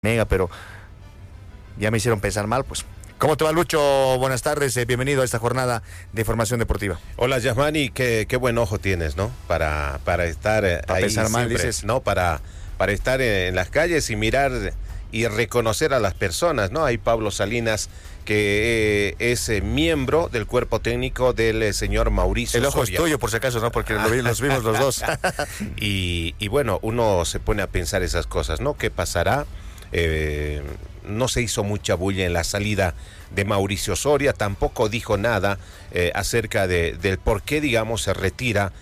Mega, pero ya me hicieron pensar mal, pues. ¿Cómo te va, Lucho? Buenas tardes, bienvenido a esta jornada de formación deportiva. Hola, Yasmani, qué buen ojo tienes, ¿no? Para estar para ahí pensar mal, siempre, dices. ¿no? Para estar en las calles y mirar y reconocer a las personas, ¿no? Hay Pablo Salinas, que es miembro del cuerpo técnico del señor Mauricio El ojo Soria. es tuyo, por si acaso, ¿no? Porque los vimos los dos. y bueno, uno se pone a pensar esas cosas, ¿no? ¿Qué pasará? No se hizo mucha bulla en la salida de Mauricio Soria, tampoco dijo nada acerca del por qué, digamos, se retira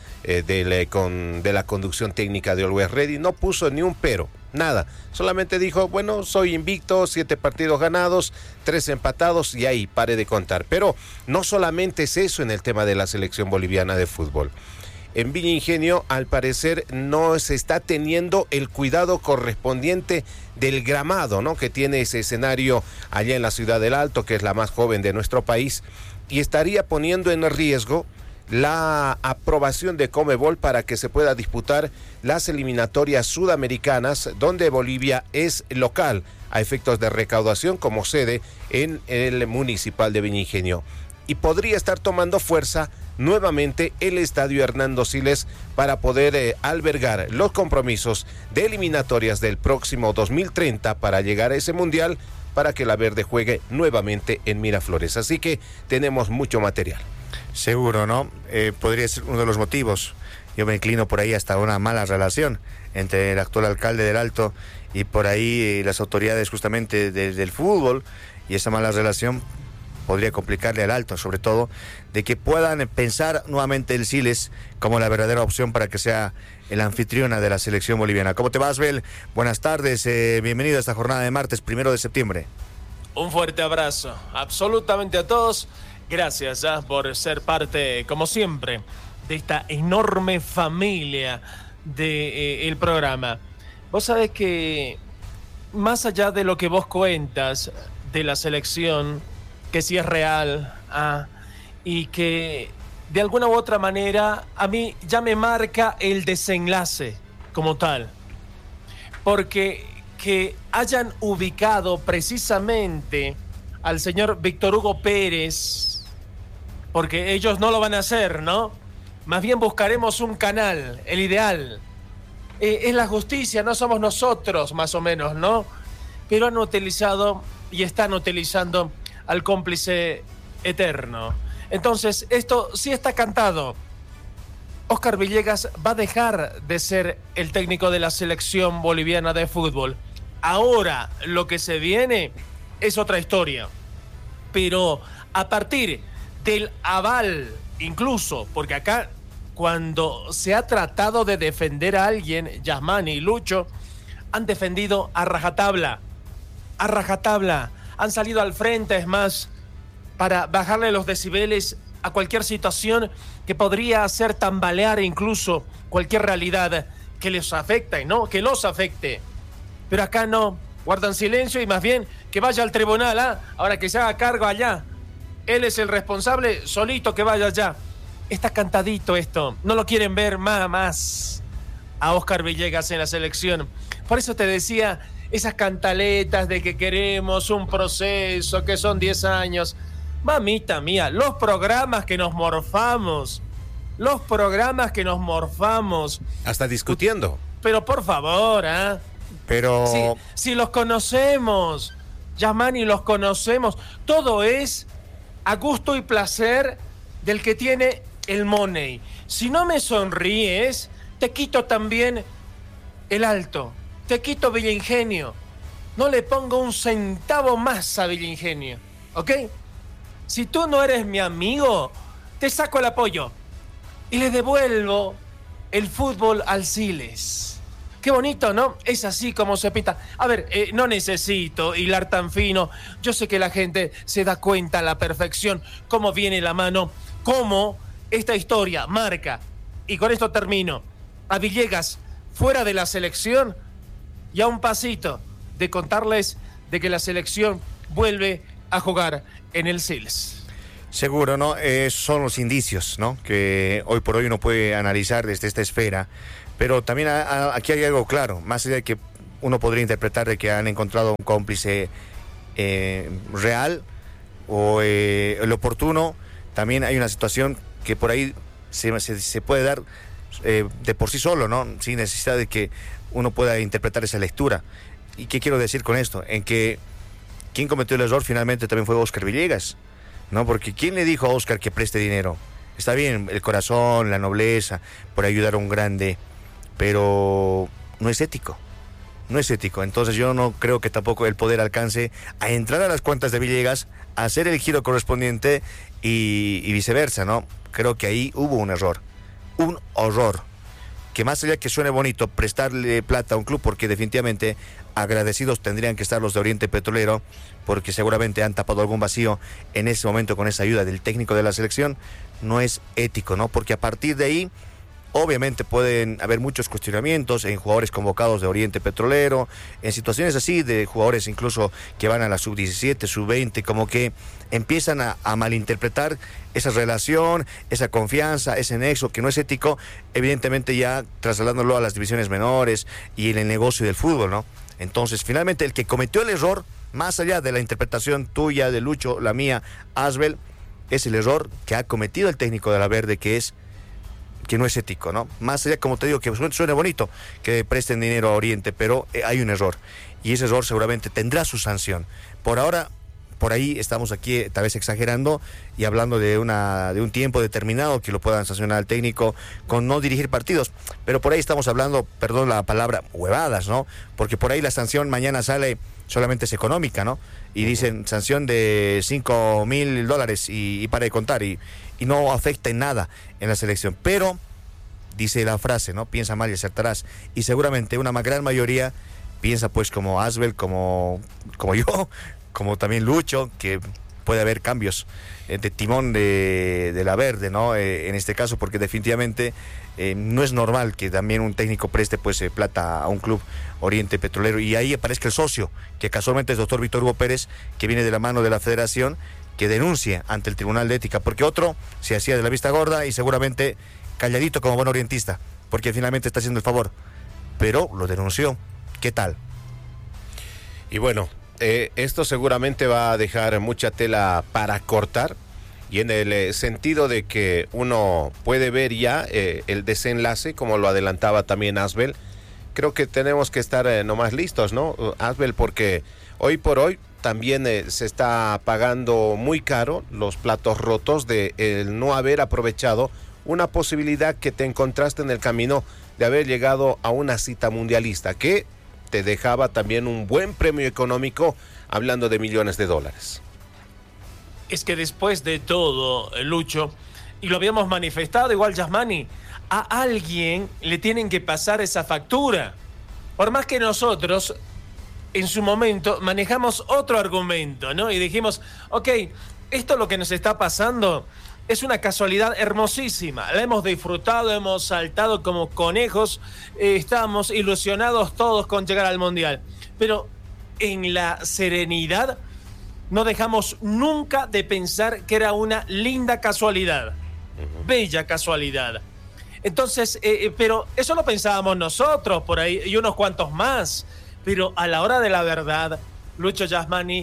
de la conducción técnica de Always Ready. No puso ni un pero, nada, solamente dijo, bueno, soy invicto, 7 partidos ganados, 3 empatados y ahí pare de contar. Pero no solamente es eso en el tema de la selección boliviana de fútbol. En Villa Ingenio, al parecer, no se está teniendo el cuidado correspondiente del gramado, ¿no? Que tiene ese escenario allá en la Ciudad del Alto, que es la más joven de nuestro país, y estaría poniendo en riesgo la aprobación de Conmebol para que se pueda disputar las eliminatorias sudamericanas, donde Bolivia es local a efectos de recaudación como sede en el Municipal de Villa Ingenio. Y podría estar tomando fuerza nuevamente el Estadio Hernando Siles para poder albergar los compromisos de eliminatorias del próximo 2030 para llegar a ese mundial, para que la Verde juegue nuevamente en Miraflores. Así que tenemos mucho material. Seguro, ¿no? Podría ser uno de los motivos. Yo me inclino por ahí hasta una mala relación entre el actual alcalde del Alto y por ahí las autoridades justamente del fútbol, y esa mala relación podría complicarle al Alto, sobre todo, de que puedan pensar nuevamente el Siles como la verdadera opción para que sea el anfitriona de la selección boliviana. ¿Cómo te vas, Bel? Buenas tardes, bienvenido a esta jornada de martes, 1 de septiembre. Un fuerte abrazo, absolutamente a todos. Gracias por ser parte, como siempre, de esta enorme familia del programa. Vos sabés que, más allá de lo que vos cuentas de la selección, que sí es real, y que de alguna u otra manera a mí ya me marca el desenlace como tal, porque que hayan ubicado precisamente al señor Víctor Hugo Pérez, porque ellos no lo van a hacer, ¿no? Más bien buscaremos un canal, el ideal. Es la justicia, no somos nosotros, más o menos, ¿no? Pero han utilizado y están utilizando al cómplice eterno. Entonces, esto sí está cantado. Óscar Villegas va a dejar de ser el técnico de la selección boliviana de fútbol. Ahora, lo que se viene es otra historia. Pero a partir del aval, incluso, porque acá, cuando se ha tratado de defender a alguien, Yasmani y Lucho han defendido a rajatabla. A rajatabla. Han salido al frente, es más, para bajarle los decibeles a cualquier situación que podría hacer tambalear incluso cualquier realidad que les afecte, ¿no? Que los afecte. Pero acá no, guardan silencio y más bien que vaya al tribunal, ¿ah? Ahora que se haga cargo allá. Él es el responsable, solito que vaya allá. Está cantadito esto, no lo quieren ver más a Óscar Villegas en la selección. Por eso te decía, esas cantaletas de que queremos un proceso, que son 10 años. Mamita mía, los programas que nos morfamos. Hasta discutiendo. Pero por favor, ¿ah? Pero Si los conocemos, Yasmani, los conocemos. Todo es a gusto y placer del que tiene el money. Si no me sonríes, te quito también el Alto. Te quito Villa Ingenio. No le pongo un centavo más a Villa Ingenio, ¿ok? Si tú no eres mi amigo, te saco el apoyo y le devuelvo el fútbol al Siles. Qué bonito, ¿no? Es así como se pita. A ver, no necesito hilar tan fino. Yo sé que la gente se da cuenta a la perfección cómo viene la mano, cómo esta historia marca. Y con esto termino. A Villegas, fuera de la selección, y a un pasito de contarles de que la selección vuelve a jugar en el Siles. seguro, ¿no? Son los indicios, ¿no? Que hoy por hoy uno puede analizar desde esta esfera. Pero también aquí hay algo claro, más allá de que uno podría interpretar de que han encontrado un cómplice real o el oportuno. También hay una situación que por ahí se puede dar de por sí solo, ¿no? Sin necesidad de que uno pueda interpretar esa lectura. ¿Y qué quiero decir con esto? En que quien cometió el error finalmente también fue Óscar Villegas, ¿no? Porque ¿quién le dijo a Óscar que preste dinero? Está bien, el corazón, la nobleza, por ayudar a un grande, pero no es ético. No es ético. Entonces yo no creo que tampoco el poder alcance a entrar a las cuentas de Villegas, a hacer el giro correspondiente y viceversa, ¿no? Creo que ahí hubo un error. Un horror. Que más allá que suene bonito prestarle plata a un club, porque definitivamente agradecidos tendrían que estar los de Oriente Petrolero, porque seguramente han tapado algún vacío en ese momento con esa ayuda del técnico de la selección, no es ético, ¿no? Porque a partir de ahí, obviamente pueden haber muchos cuestionamientos en jugadores convocados de Oriente Petrolero, en situaciones así de jugadores incluso que van a la sub-17, sub-20, como que empiezan a malinterpretar esa relación, esa confianza, ese nexo que no es ético, evidentemente ya trasladándolo a las divisiones menores y en el negocio del fútbol, ¿no? Entonces, finalmente, el que cometió el error, más allá de la interpretación tuya, de Lucho, la mía, Asbel, es el error que ha cometido el técnico de la Verde, que no es ético, ¿no? Más allá, como te digo, que suene bonito que presten dinero a Oriente, pero hay un error, y ese error seguramente tendrá su sanción. Por ahora, por ahí estamos aquí tal vez exagerando y hablando de un tiempo determinado que lo puedan sancionar al técnico con no dirigir partidos, pero por ahí estamos hablando, perdón la palabra, huevadas, ¿no? Porque por ahí la sanción mañana sale, solamente es económica, ¿no? Y dicen sanción de $5,000 y para de contar, y no afecta en nada en la selección. Pero dice la frase, ¿no? Piensa mal y acertarás. Y seguramente una gran mayoría piensa pues como Asbel, como yo, como también Lucho, que puede haber cambios de timón de la Verde, ¿no? En este caso, porque definitivamente no es normal que también un técnico preste pues plata a un club Oriente Petrolero, y ahí aparezca el socio, que casualmente es doctor Víctor Hugo Pérez, que viene de la mano de la federación, que denuncie ante el Tribunal de Ética, porque otro se hacía de la vista gorda y seguramente calladito como buen orientista, porque finalmente está haciendo el favor, pero lo denunció. ¿Qué tal? Y bueno, esto seguramente va a dejar mucha tela para cortar, y en el sentido de que uno puede ver ya el desenlace, como lo adelantaba también Asbel. Creo que tenemos que estar nomás listos, ¿no, Asbel? Porque hoy por hoy también se está pagando muy caro los platos rotos de el no haber aprovechado una posibilidad que te encontraste en el camino de haber llegado a una cita mundialista, que te dejaba también un buen premio económico, hablando de millones de dólares. Es que después de todo, Lucho, y lo habíamos manifestado igual, Yasmani, a alguien le tienen que pasar esa factura. Por más que nosotros en su momento manejamos otro argumento, ¿no? Y dijimos, ok, esto lo que nos está pasando es una casualidad hermosísima. La hemos disfrutado, hemos saltado como conejos, estábamos ilusionados todos con llegar al Mundial. Pero en la serenidad no dejamos nunca de pensar que era una linda casualidad, bella casualidad. Entonces, pero eso lo pensábamos nosotros por ahí y unos cuantos más. Pero a la hora de la verdad, Lucho, Yasmani,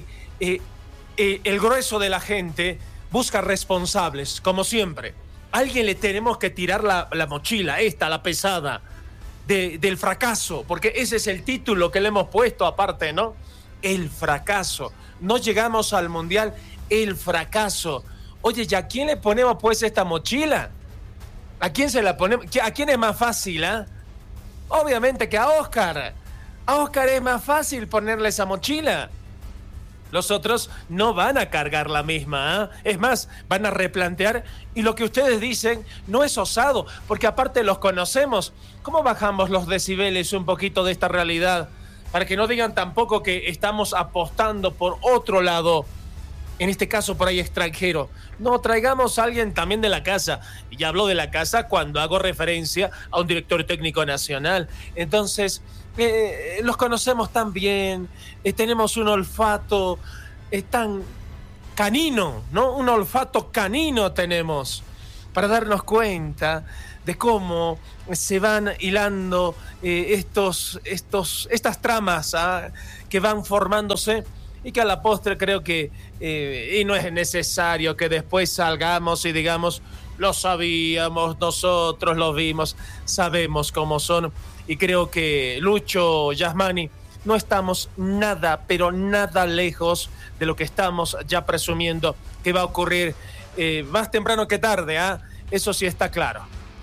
el grueso de la gente busca responsables, como siempre. A alguien le tenemos que tirar la mochila, la pesada, del fracaso, porque ese es el título que le hemos puesto aparte, ¿no? El fracaso. No llegamos al Mundial, el fracaso. Oye, ¿y a quién le ponemos pues esta mochila? ¿A quién se la ponemos? ¿A quién es más fácil, Obviamente que a Óscar. A Óscar es más fácil ponerle esa mochila. Los otros no van a cargar la misma, Es más, van a replantear, y lo que ustedes dicen no es osado, porque aparte los conocemos. ¿Cómo bajamos los decibeles un poquito de esta realidad? Para que no digan tampoco que estamos apostando por otro lado, en este caso por ahí extranjero. No, traigamos a alguien también de la casa. Y ya hablo de la casa cuando hago referencia a un director técnico nacional. Entonces, los conocemos tan bien, tenemos un olfato tan canino, ¿no? Un olfato canino tenemos para darnos cuenta de cómo se van hilando estas tramas que van formándose, y que a la postre creo que y no es necesario que después salgamos y digamos, lo sabíamos, nosotros lo vimos, sabemos cómo son. Y creo que Lucho, Yasmani, no estamos nada, pero nada lejos de lo que estamos ya presumiendo que va a ocurrir más temprano que tarde, eso sí está claro.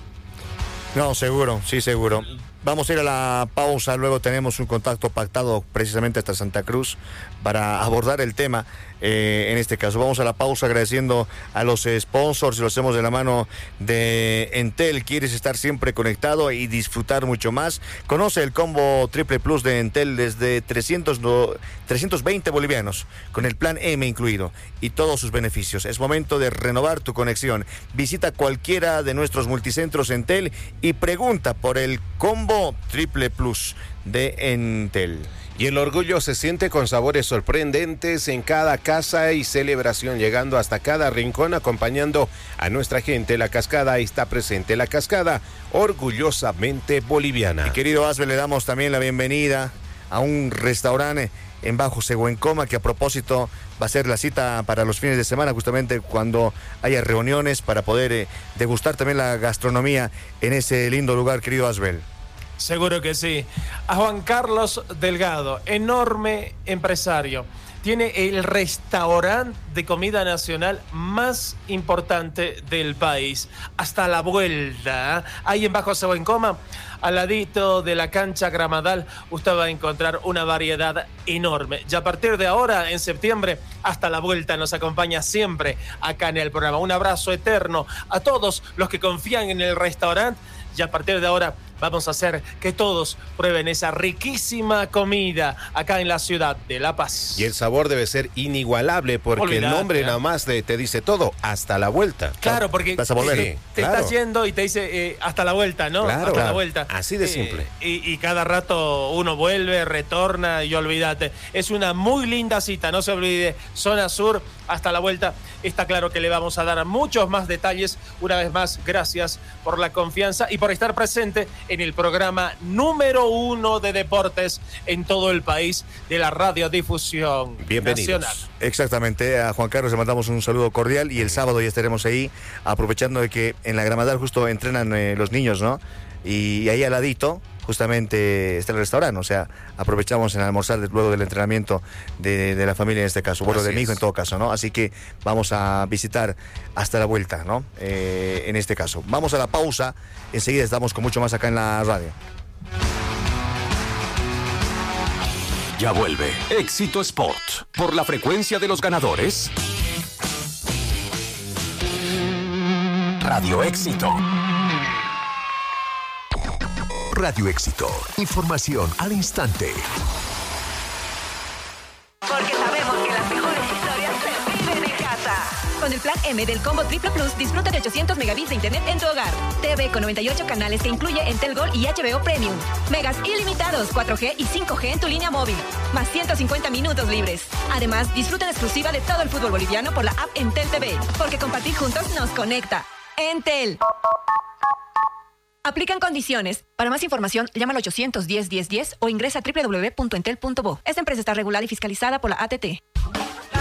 No, seguro, sí, seguro. Vamos a ir a la pausa, luego tenemos un contacto pactado precisamente hasta Santa Cruz para abordar el tema. En este caso, vamos a la pausa agradeciendo a los sponsors, lo hacemos de la mano de Entel. ¿Quieres estar siempre conectado y disfrutar mucho más? Conoce el combo Triple Plus de Entel desde 320 bolivianos, con el plan M incluido y todos sus beneficios. Es momento de renovar tu conexión. Visita cualquiera de nuestros multicentros Entel y pregunta por el combo Triple Plus de Entel. Y el orgullo se siente con sabores sorprendentes en cada casa y celebración, llegando hasta cada rincón, acompañando a nuestra gente. La Cascada está presente, la Cascada orgullosamente boliviana. Mi querido Asbel, le damos también la bienvenida a un restaurante en Bajo Seguencoma, que a propósito va a ser la cita para los fines de semana, justamente cuando haya reuniones, para poder degustar también la gastronomía en ese lindo lugar, querido Asbel. Seguro que sí. A Juan Carlos Delgado, enorme empresario. Tiene el restaurante de comida nacional más importante del país. Hasta la vuelta, ahí en Bajo Seguencoma, al ladito de la cancha Gramadal, usted va a encontrar una variedad enorme. Y a partir de ahora, en septiembre, hasta la vuelta nos acompaña siempre acá en el programa. Un abrazo eterno a todos los que confían en el restaurante. Y a partir de ahora vamos a hacer que todos prueben esa riquísima comida acá en la ciudad de La Paz. Y el sabor debe ser inigualable, porque el nombre nada más te dice todo, hasta la vuelta. Claro, porque vas a volver. Te estás yendo y te dice hasta la vuelta, ¿no? Claro, hasta la vuelta. Así de simple. Y cada rato uno vuelve, retorna y olvídate. Es una muy linda cita, no se olvide. Zona Sur, hasta la vuelta. Está claro que le vamos a dar muchos más detalles. Una vez más, gracias por la confianza y por estar presente en el programa número 1 de deportes en todo el país de la radiodifusión nacional. Exactamente, a Juan Carlos le mandamos un saludo cordial y el sábado ya estaremos ahí, aprovechando de que en la Gramadal justo entrenan los niños, ¿no? Y ahí al ladito justamente está el restaurante, o sea, aprovechamos en almorzar luego del entrenamiento de la familia en este caso, bueno, de mi hijo en todo caso, ¿no? Así que vamos a visitar hasta la vuelta, ¿no? En este caso. Vamos a la pausa, enseguida estamos con mucho más acá en la radio. Ya vuelve Éxito Sport por la frecuencia de los ganadores. Radio Éxito. Radio Éxito. Información al instante. Porque sabemos que las mejores historias se viven en casa. Con el plan M del combo Triple Plus, disfruta de 800 megabits de internet en tu hogar. TV con 98 canales que incluye Entel Gold y HBO Premium. Megas ilimitados, 4G y 5G en tu línea móvil. Más 150 minutos libres. Además, disfruta en exclusiva de todo el fútbol boliviano por la app Entel TV. Porque compartir juntos nos conecta. Entel. Aplican condiciones. Para más información, llama al 810-1010 o ingresa a www.entel.bo. Esta empresa está regulada y fiscalizada por la ATT.